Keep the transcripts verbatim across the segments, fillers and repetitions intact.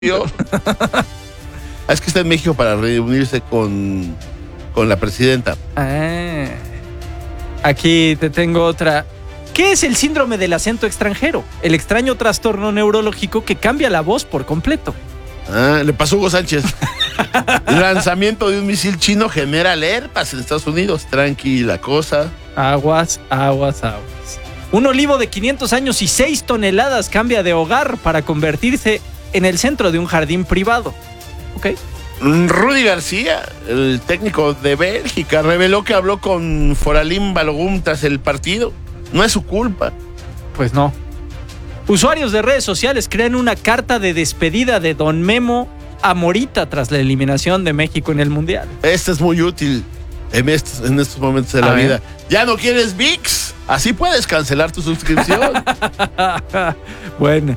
Es que está en México para reunirse con, con la presidenta. Ah, aquí te tengo otra. ¿Qué es el síndrome del acento extranjero? El extraño trastorno neurológico que cambia la voz por completo. Ah, le pasó a Hugo Sánchez. El lanzamiento de un misil chino genera alertas en Estados Unidos. Tranquila cosa. Aguas, aguas, aguas. Un olivo de quinientos años y seis toneladas cambia de hogar para convertirse en el centro de un jardín privado. ¿Ok? Rudy García, el técnico de Bélgica, reveló que habló con Foralín Balogun tras el partido. No es su culpa. Pues no. Usuarios de redes sociales crean una carta de despedida de Don Memo a Morita tras la eliminación de México en el Mundial. Este es muy útil en estos, en estos momentos de la vida. ¿Ya no quieres V I X? Así puedes cancelar tu suscripción. Bueno.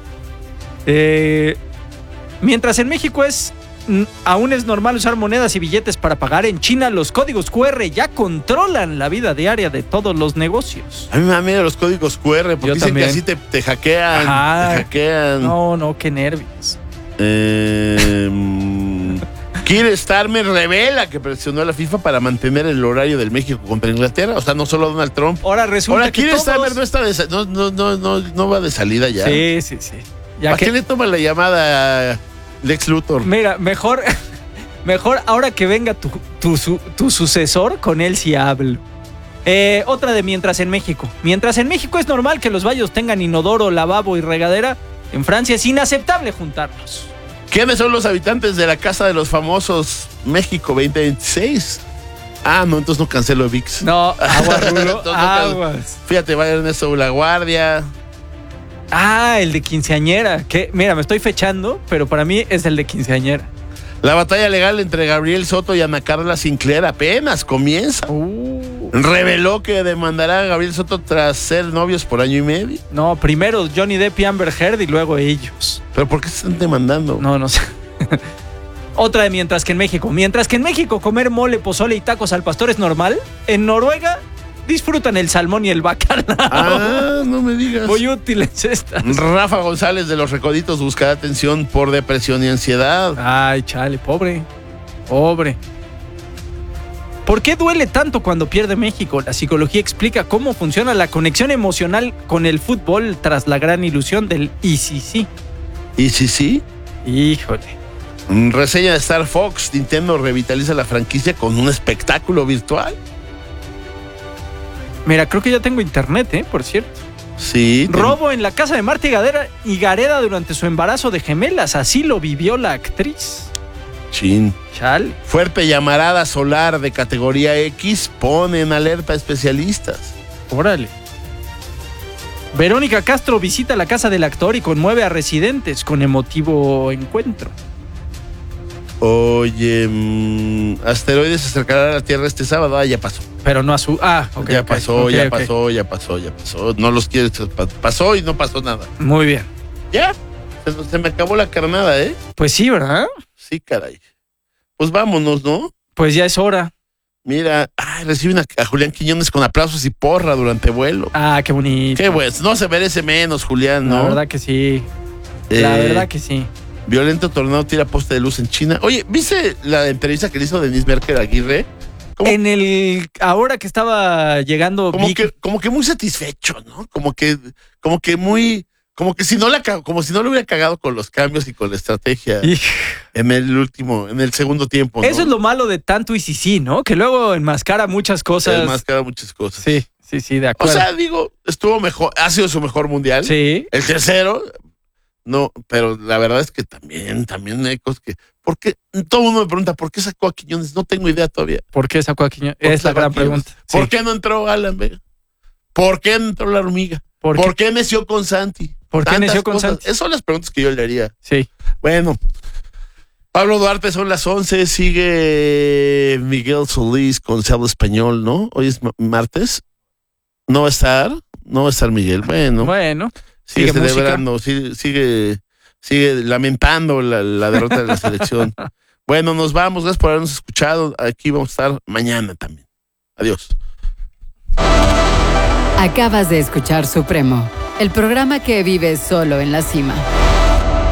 Eh, mientras en México es aún es normal usar monedas y billetes para pagar, en China los códigos cu erre ya controlan la vida diaria de todos los negocios. A mí me da miedo los códigos cu erre porque Yo dicen también. que así te, te hackean. Ajá. Te hackean. No, no, qué nervios. Eh, Keir Starmer revela que presionó a la FIFA para mantener el horario del México contra Inglaterra. O sea, no solo Donald Trump. Ahora resulta Ahora, que Keir todos... Starmer no está de, no, no, no, no, no va de salida ya. Sí, sí, sí. Ya ¿Para que... qué le toma la llamada a Lex Luthor? Mira, mejor, mejor ahora que venga tu, tu, su, tu sucesor, con él sí hablo. Eh, otra de mientras en México. Mientras en México es normal que los baños tengan inodoro, lavabo y regadera, en Francia es inaceptable juntarlos. ¿Quiénes son los habitantes de la Casa de los Famosos México veinte veintiséis? Ah, no, entonces no cancelo V I X. No, aguas, Rulo, aguas. No, fíjate, va Ernesto La Guardia. Ah, el de quinceañera. Que, mira, me estoy fechando, pero para mí es el de quinceañera. La batalla legal entre Gabriel Soto y Ana Carla Sinclair apenas comienza. Uh. Reveló que demandará a Gabriel Soto tras ser novios por año y medio. No, primero Johnny Depp y Amber Heard y luego ellos. ¿Pero por qué se están demandando? No, no sé. Otra de mientras que en México. Mientras que en México comer mole, pozole y tacos al pastor es normal, en Noruega disfrutan el salmón y el bacalao. Ah, no me digas. Muy útiles estas. Rafa González de Los Recoditos buscará atención por depresión y ansiedad. Ay, chale, pobre. Pobre. ¿Por qué duele tanto cuando pierde México? La psicología explica cómo funciona la conexión emocional con el fútbol tras la gran ilusión del ¿y si sí? ¿Y si sí? Híjole. Reseña de Star Fox. Nintendo revitaliza la franquicia con un espectáculo virtual. Mira, creo que ya tengo internet, ¿eh? Por cierto. Sí. Robo en la casa de Marta y Gareda, y Gareda durante su embarazo de gemelas. Así lo vivió la actriz. Chin. Chale. Fuerte llamarada solar de categoría X pone en alerta a especialistas. Órale. Verónica Castro visita la casa del actor y conmueve a residentes con emotivo encuentro. Oye, mmm, asteroides se acercará a la Tierra este sábado. Ah, ya pasó. Pero no a su... Ah, ok. Ya okay, pasó, okay, ya okay. pasó, ya pasó, ya pasó. No los quieres. Pasó y no pasó nada. Muy bien. Ya. Se, se me acabó la carnada, ¿eh? Pues sí, ¿verdad? Sí, caray. Pues vámonos, ¿no? Pues ya es hora. Mira, ay, reciben a, a Julián Quiñones con aplausos y porra durante vuelo. Ah, qué bonito. Qué bueno. No se merece menos, Julián, ¿no? La verdad que sí. Eh, la verdad que sí. Violento tornado tira poste de luz en China. Oye, ¿viste la entrevista que le hizo Denise Merker Aguirre? ¿Cómo? En el... Ahora que estaba llegando... Como Vic... que, como que muy satisfecho, ¿no? Como que, como que muy... Como que si no la como si no lo hubiera cagado con los cambios y con la estrategia y... en el último, en el segundo tiempo, ¿no? Eso es lo malo de tanto y sí, sí, ¿no? Que luego enmascara muchas cosas. Enmascara muchas cosas. Sí, sí, sí, de acuerdo. O sea, digo, estuvo mejor, ha sido su mejor mundial. Sí. El tercero, no, pero la verdad es que también, también hay cosas que... ¿Por qué? Todo el mundo me pregunta, ¿por qué sacó a Quiñones? No tengo idea todavía. ¿Por qué sacó a Quiñones? Es la gran pregunta. ¿Por sí. qué no entró Alan Vega? ¿Por qué no entró la hormiga? ¿Por, ¿Por qué neció con Santi? ¿Por qué neció con cosas. Santi? Esas son las preguntas que yo le haría. Sí. Bueno, Pablo Duarte, son las once, sigue Miguel Solís con Se Habla Español, ¿no? Hoy es martes. ¿No va a estar? No va a estar Miguel. Bueno. Bueno. Sigue, sigue celebrando, sigue, sigue, sigue lamentando la, la derrota de la selección. Bueno, nos vamos. Gracias por habernos escuchado. Aquí vamos a estar mañana también. Adiós. Acabas de escuchar Supremo, el programa que vive solo en la cima.